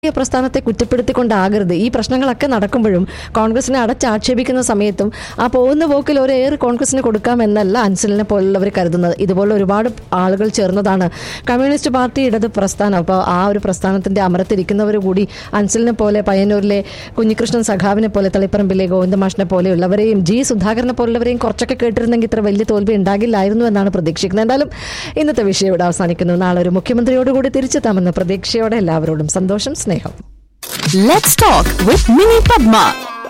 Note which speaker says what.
Speaker 1: പ്രസ്ഥാനത്തെ കുറ്റപ്പെടുത്തിക്കൊണ്ടാകരുത്. ഈ പ്രശ്നങ്ങളൊക്കെ നടക്കുമ്പോഴും കോൺഗ്രസിനെ അടച്ചാക്ഷേപിക്കുന്ന സമയത്തും ആ പോകുന്ന പോക്കിൽ ഒരു ഏറ് കോൺഗ്രസിന് കൊടുക്കാമെന്നല്ല അൻസലിനെ പോലുള്ളവർ കരുതുന്നത്. ഇതുപോലെ ഒരുപാട് ആളുകൾ ചേർന്നതാണ് കമ്മ്യൂണിസ്റ്റ് പാർട്ടി ഇടത് പ്രസ്ഥാനം. അപ്പോൾ ആ ഒരു പ്രസ്ഥാനത്തിന്റെ അമരത്തിരിക്കുന്നവർ കൂടി അൻസലിനെ പോലെ, പയ്യന്നൂരിലെ കുഞ്ഞികൃഷ്ണൻ സഖാവിനെ പോലെ, തളിപ്പറമ്പിലെ ഗോവിന്ദമാഷിനെ പോലെയുള്ളവരെയും ജി സുധാകരനെ പോലുള്ളവരെയും കുറച്ചൊക്കെ കേട്ടിരുന്നെങ്കിൽ ഇത്ര വലിയ തോൽവി ഉണ്ടാകില്ലായിരുന്നു എന്നാണ് പ്രതീക്ഷിക്കുന്നത്. എന്തായാലും ഇന്നത്തെ വിഷയം ഇവിടെ അവസാനിക്കുന്നു. നാളെ ഒരു മുഖ്യമന്ത്രിയോടുകൂടി തിരിച്ചെത്താമെന്ന പ്രതീക്ഷയോടെ എല്ലാവരോടും സന്തോഷം, സ്നേഹം.
Speaker 2: Let's talk with Mini Padma.